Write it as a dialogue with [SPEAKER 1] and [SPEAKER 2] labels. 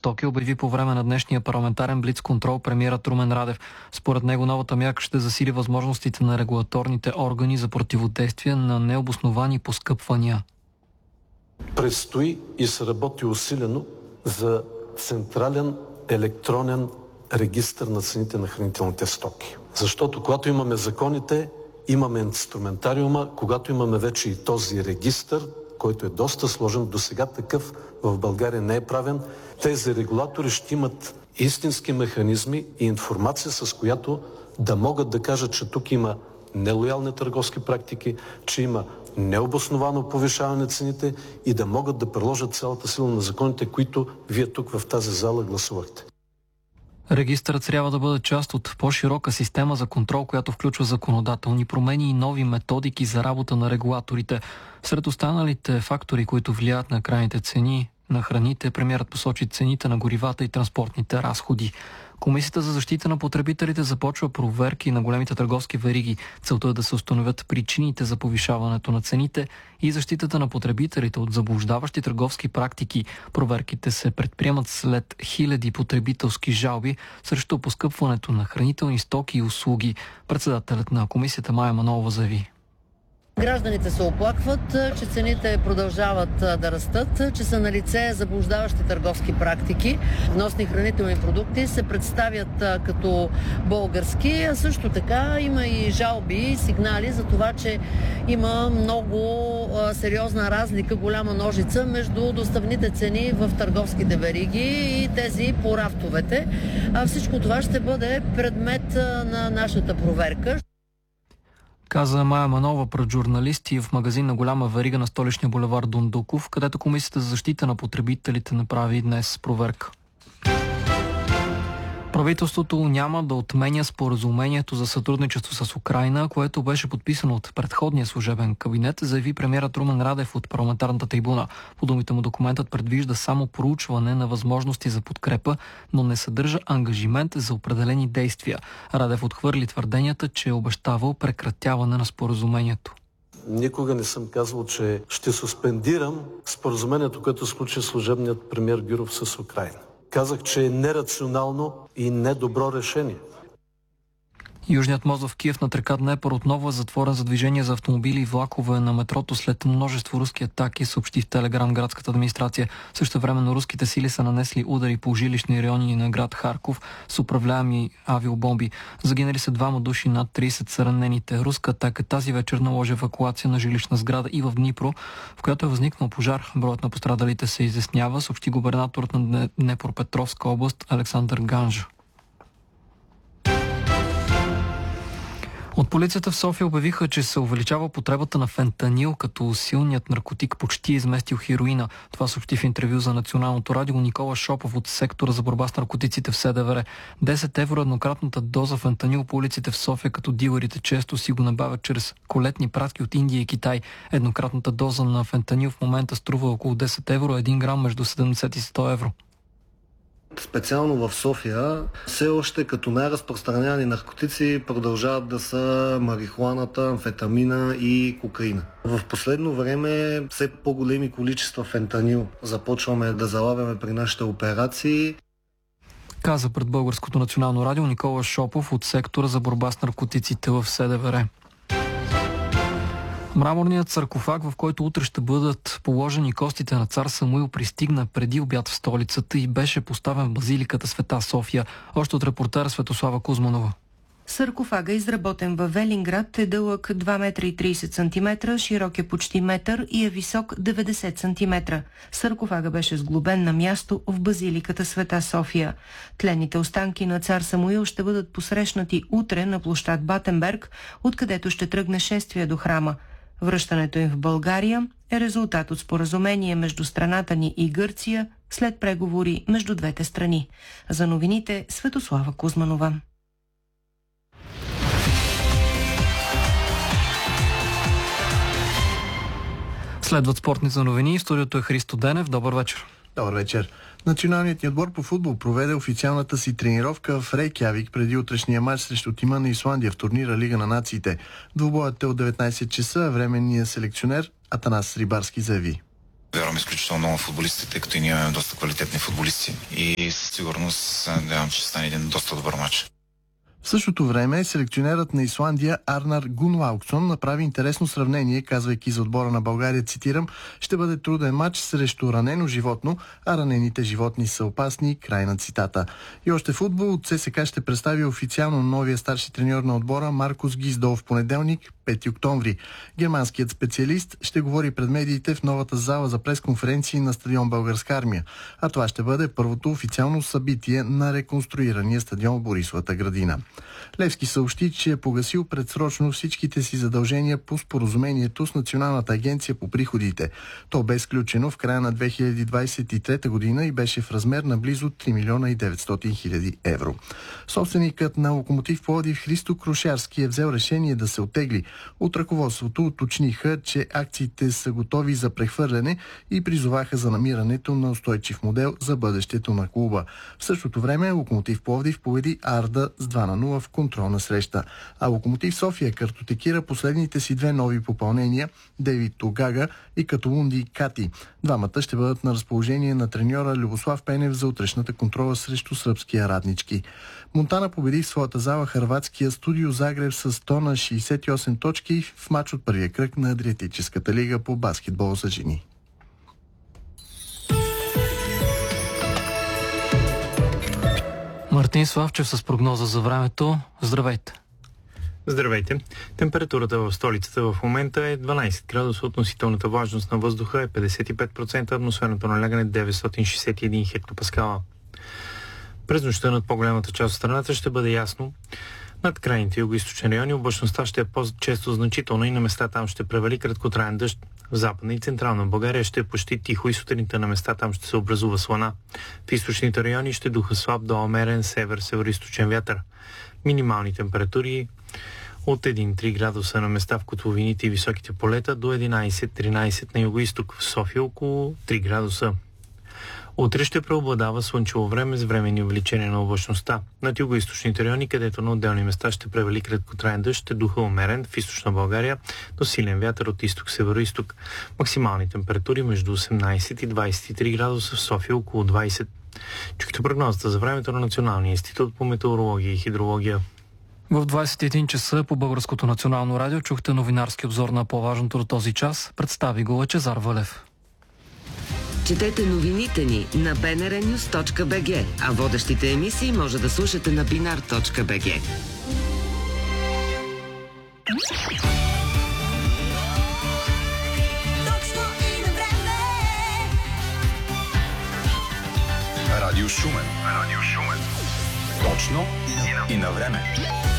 [SPEAKER 1] стоки обяви по време на днешния парламентарен блицконтрол премиерът Румен Радев. Според него новата мярка ще засили възможностите на регулаторните органи за противодействие на необосновани поскъпвания.
[SPEAKER 2] Предстои и се работи усилено за централен електронен регистър на цените на хранителните стоки. Защото когато имаме законите, имаме инструментариума, когато имаме вече и този регистър, който е доста сложен, досега такъв в България не е правен, тези регулатори ще имат истински механизми и информация, с която да могат да кажат, че тук има нелоялни търговски практики, че има необосновано повишаване на цените и да могат да приложат цялата сила на законите, които вие тук в тази зала гласувахте.
[SPEAKER 1] Регистърът трябва да бъде част от по-широка система за контрол, която включва законодателни промени и нови методики за работа на регулаторите. Сред останалите фактори, които влияят на крайните цени на храните, премиерът посочи цените на горивата и транспортните разходи. Комисията за защита на потребителите започва проверки на големите търговски вериги. Целта е да се установят причините за повишаването на цените и защитата на потребителите от заблуждаващи търговски практики. Проверките се предприемат след хиляди потребителски жалби срещу поскъпването на хранителни стоки и услуги. Председателят на комисията Мая Манолова заяви:
[SPEAKER 3] гражданите се оплакват, че цените продължават да растат, че са налице заблуждаващи търговски практики. Вносни хранителни продукти се представят като български, а също така има и жалби и сигнали за това, че има много сериозна разлика, голяма ножица между доставните цени в търговските вериги и тези по рафтовете. Всичко това ще бъде предмет на нашата проверка.
[SPEAKER 1] Каза Мая Манова пред журналисти в магазин на голяма верига на столичния булевар Дондуков, където Комисията за защита на потребителите направи днес проверка. Правителството няма да отменя споразумението за сътрудничество с Украйна, което беше подписано от предходния служебен кабинет, заяви премиерът Румен Радев от парламентарната трибуна. По думите му, документът предвижда само проучване на възможности за подкрепа, но не съдържа ангажимент за определени действия. Радев отхвърли твърденията, че е обещавал прекратяване на споразумението.
[SPEAKER 2] Никога не съм казвал, че ще суспендирам споразумението, което сключи служебният премиер Гюров с Украйна. Казах, че е нерационално и недобро решение.
[SPEAKER 1] Южният мост в Киев над река Днепър отново е затворен за движение за автомобили и влакове на метрото след множество руски атаки, съобщи в Телеграм градската администрация. Същевременно руските сили са нанесли удари по жилищни райони на град Харков с управляеми авиобомби. Загинали са 2 души, над 30 са ранените. Руска атака тази вечер наложи евакуация на жилищна сграда и в Днипро, в която е възникнал пожар. Броят на пострадалите се изяснява, съобщи губернаторът на Днепропетровска област Александър Ганжа. От полицията в София обявиха, че се увеличава потребата на фентанил, като силният наркотик почти изместил хероина. Това съобщи в интервю за Националното радио Никола Шопов от сектора за борба с наркотиците в СДВР. 10 евро еднократната доза фентанил по улиците в София, като дилърите често си го набавят чрез колетни пратки от Индия и Китай. Еднократната доза на фентанил в момента струва около 10 евро, 1 грам между 70 и 100 евро.
[SPEAKER 4] Специално в София, все още като най-разпространявани наркотици продължават да са марихуаната, амфетамина и кокаина. В последно време все по-големи количества фентанил започваме да залавяме при нашите операции.
[SPEAKER 1] Каза пред Българското национално радио Никола Шопов от сектора за борба с наркотиците в СДВР. Мраморният саркофаг, в който утре ще бъдат положени костите на цар Самуил, пристигна преди обяд в столицата и беше поставен в базиликата Света София. Още от репортера Светослава Кузманова.
[SPEAKER 5] Саркофага, изработен във Велинград, е дълъг 2,30 м, широк е почти метър и е висок 90 см. Саркофага беше сглобен на място в базиликата Света София. Тленните останки на цар Самуил ще бъдат посрещнати утре на площад Батенберг, откъдето ще тръгне шествие до храма. Връщането им в България е резултат от споразумение между страната ни и Гърция след преговори между двете страни. За новините Светослава Кузманова.
[SPEAKER 1] Следват спортните новини. В студиото е Христо Денев. Добър вечер.
[SPEAKER 6] Добър вечер. Националният ни отбор по футбол проведе официалната си тренировка в Рейкявик преди утрешния матч срещу тима на Исландия в турнира Лига на нациите. Двубоят е от 19 часа, временният селекционер Атанас Рибарски заяви:
[SPEAKER 7] Вярвам изключително много футболистите, тъй като и ние имаме доста квалитетни футболисти и със сигурност се надявам, че ще стане един доста добър мач.
[SPEAKER 6] В същото време селекционерът на Исландия Арнар Гунлауксон направи интересно сравнение, казвайки за отбора на България, цитирам: "Ще бъде труден матч срещу ранено животно, а ранените животни са опасни", край на цитата. И още футбол. От ЦСКА ще представи официално новия старши треньор на отбора Маркус Гиздол в понеделник, 5 октомври. Германският специалист ще говори пред медиите в новата зала за пресконференции на стадион Българска армия. А това ще бъде първото официално събитие на реконструирания стадион Борисовата градина. Левски съобщи, че е погасил предсрочно всичките си задължения по споразумението с Националната агенция по приходите. То бе сключено в края на 2023 година и беше в размер на близо 3 милиона и 900 хиляди евро. Собственикът на Локомотив Пловдив Христо Крушарски е взел решение да се оттегли. От ръководството уточниха, че акциите са готови за прехвърляне и призоваха за намирането на устойчив модел за бъдещето на клуба. В същото време Локомотив Пловдив победи Арда с 2-0 в контролна среща. А Локомотив София картотекира последните си две нови попълнения – Дейвид Тогага и Католунди Кати. Двамата ще бъдат на разположение на треньора Любослав Пенев за утрешната контрола срещу сръбския Раднички. Монтана победи в своята зала хърватския Студио Загреб с 100 на 68 точки в мач от първия кръг на Адриатическата лига по баскетбол за жени.
[SPEAKER 1] Мартин Славчев с прогноза за времето. Здравейте!
[SPEAKER 8] Здравейте! Температурата в столицата в момента е 12 градуса, относителната влажност на въздуха е 55%, атмосферното налягане 961 хектопаскала. През нощта над по-голямата част от страната ще бъде ясно. Над крайните югоизточни райони облачността ще е по-често значителна и на места там ще превали краткотраен дъжд. В Западна и Централна България ще е почти тихо и сутринта на места там ще се образува слана. В източните райони ще духа слаб до умерен север-североизточен вятър. Минимални температури от 1-3 градуса на места в котловините и високите полета до 11-13 на югоизток. В София около 3 градуса. Утре ще преобладава слънчево време с временни увеличения на облачността. Над югоизточните райони, където на отделни места ще превали краткотраен дъжд, ще духа умерен в източна България до силен вятър от изток-североизток. Максимални температури между 18 и 23 градуса, в София около 20. Чухте прогнозата за времето на Националния институт по метеорология и хидрология.
[SPEAKER 1] В 21 часа по Българското национално радио чухте новинарски обзор на по-важното до този час. Представи го Лъчезар Валев.
[SPEAKER 9] Четете новините ни на bnrnews.bg, а водещите емисии може да слушате на binar.bg.
[SPEAKER 10] Радио Шумен. Точно и на време.